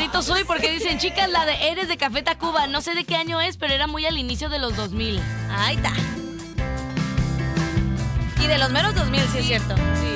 bonito soy porque dicen, chicas, la de Eres de Café Tacuba. No sé de qué año es, pero era muy al inicio de los 2000. Ahí está. Y de los meros 2000, sí es cierto. Sí.